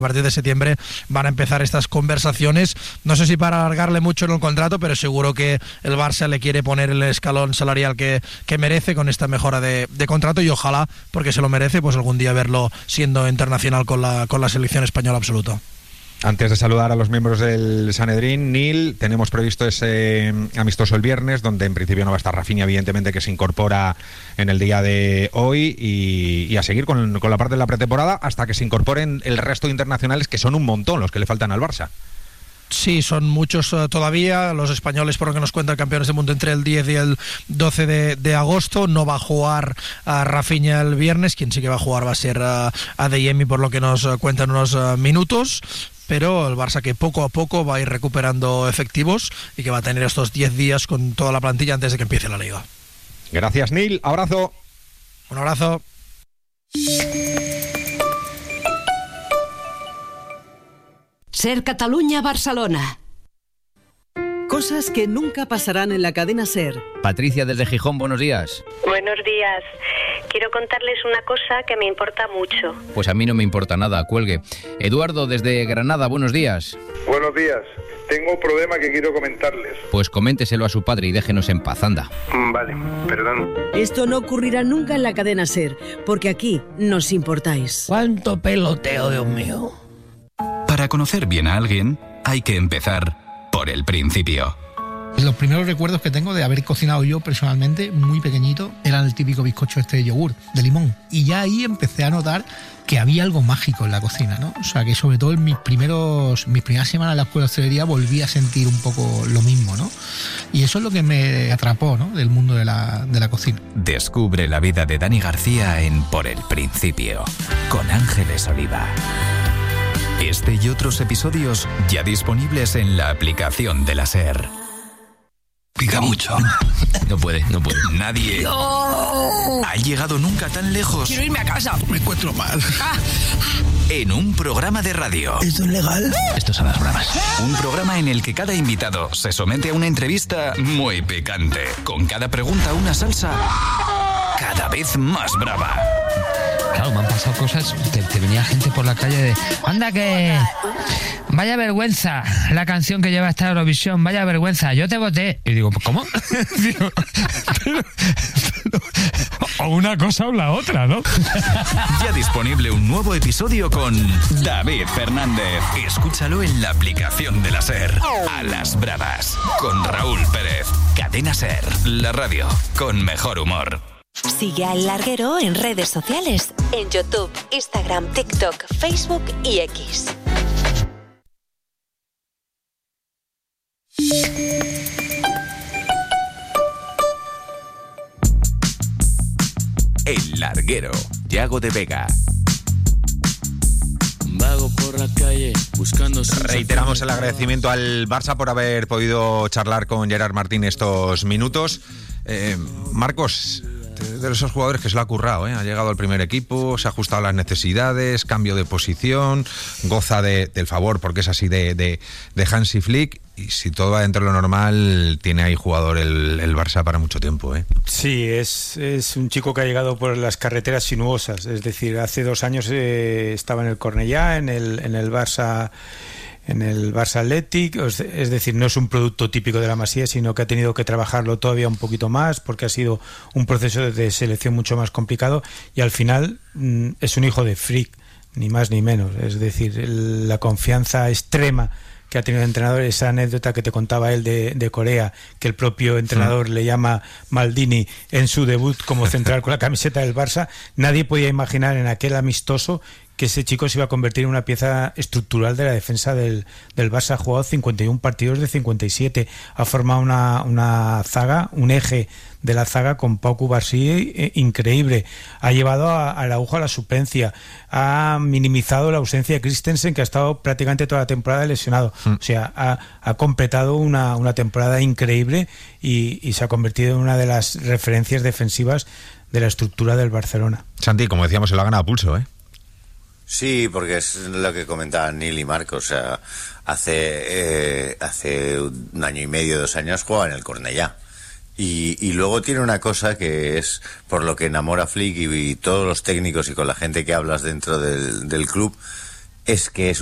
A partir de septiembre van a empezar estas conversaciones, no sé si para alargarle mucho en el contrato, pero seguro que el Barça le quiere poner el escalón salarial que merece con esta mejora de contrato, y ojalá, porque se lo merece, pues algún día verlo siendo internacional con la selección española absoluta. Antes de saludar a los miembros del Sanedrín, Nil, tenemos previsto ese amistoso el viernes, donde en principio no va a estar Rafinha, evidentemente, que se incorpora en el día de hoy, y a seguir con la parte de la pretemporada hasta que se incorporen el resto de internacionales, que son un montón los que le faltan al Barça. Sí, son muchos todavía. Los españoles, por lo que nos cuenta el Campeones del Mundo, entre el 10 y el 12 de agosto. No va a jugar a Rafinha el viernes. Quien sí que va a jugar va a ser a Adeyemi, por lo que nos cuentan unos minutos. Pero el Barça, que poco a poco va a ir recuperando efectivos y que va a tener estos 10 días con toda la plantilla antes de que empiece la Liga. Gracias, Nil. Abrazo. Un abrazo. Ser Catalunya-Barcelona. Cosas que nunca pasarán en la cadena SER. Patricia desde Gijón, buenos días. Buenos días. Quiero contarles una cosa que me importa mucho. Pues a mí no me importa nada, cuelgue. Eduardo desde Granada, buenos días. Buenos días. Tengo un problema que quiero comentarles. Pues coménteselo a su padre y déjenos en paz, anda. Vale, perdón. Esto no ocurrirá nunca en la cadena SER, porque aquí nos importáis. ¡Cuánto peloteo, Dios mío! Para conocer bien a alguien, hay que empezar por el principio. Los primeros recuerdos que tengo de haber cocinado yo personalmente, muy pequeñito, eran el típico bizcocho de yogur, de limón. Y ya ahí empecé a notar que había algo mágico en la cocina, ¿no? O sea, que sobre todo en mis primeras semanas en la escuela de hostelería volví a sentir un poco lo mismo, ¿no? Y eso es lo que me atrapó, ¿no?, del mundo de la cocina. Descubre la vida de Dani García en Por el Principio, con Ángeles Oliva. Este y otros episodios ya disponibles en la aplicación de la SER. Pica mucho. No puede. Nadie ha llegado nunca tan lejos. Quiero irme a casa. Me encuentro mal. En un programa de radio. ¿Esto es legal? Esto son las bravas. Un programa en el que cada invitado se somete a una entrevista muy picante. Con cada pregunta una salsa cada vez más brava. Claro, me han pasado cosas, te venía gente por la calle de anda que vaya vergüenza la canción que lleva esta Eurovisión, vaya vergüenza, yo te voté. Y digo, ¿cómo? pero, o una cosa o la otra, ¿no? Ya disponible un nuevo episodio con David Fernández. Escúchalo en la aplicación de la SER. A las bravas, con Raúl Pérez. Cadena SER, la radio con mejor humor. Sigue a El Larguero en redes sociales, en YouTube, Instagram, TikTok, Facebook y X. El Larguero, Yago de Vega. Vago por la calle buscando. Reiteramos el agradecimiento al Barça por haber podido charlar con Gerard Martín estos minutos. Marcos, de esos jugadores que se lo ha currado, ha llegado al primer equipo, se ha ajustado a las necesidades, cambio de posición, goza del favor, porque es así, de Hansi Flick, y si todo va dentro de lo normal, tiene ahí jugador el Barça para mucho tiempo. Sí, es un chico que ha llegado por las carreteras sinuosas, es decir, hace 2 años estaba en el Cornellá, en el Barça Athletic, es decir, no es un producto típico de la Masía, sino que ha tenido que trabajarlo todavía un poquito más porque ha sido un proceso de selección mucho más complicado, y al final es un hijo de Flick, ni más ni menos. Es decir, la confianza extrema que ha tenido el entrenador, esa anécdota que te contaba él de Corea, que el propio entrenador le llama Maldini en su debut como central con la camiseta del Barça. Nadie podía imaginar en aquel amistoso que ese chico se iba a convertir en una pieza estructural de la defensa del Barça. Ha jugado 51 partidos de 57, ha formado una zaga, un eje de la zaga con Pau Cubarsí increíble, ha llevado a Araujo a la suplencia, ha minimizado la ausencia de Christensen, que ha estado prácticamente toda la temporada lesionado. O sea, ha completado una temporada increíble y se ha convertido en una de las referencias defensivas de la estructura del Barcelona. Santi, como decíamos, se lo ha ganado a pulso, Sí, porque es lo que comentaban Nil y Marco. O sea, hace 1 año y medio, 2 años jugaba en el Cornellá. Y luego tiene una cosa que es por lo que enamora a Flick y todos los técnicos y con la gente que hablas dentro del club, es que es